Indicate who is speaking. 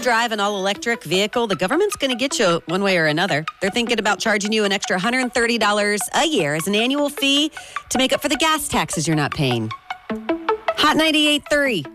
Speaker 1: drive an all-electric vehicle, the government's going to get you one way or another. They're thinking about charging you an extra $130 a year as an annual fee to make up for the gas taxes you're not paying. Hot 98.3.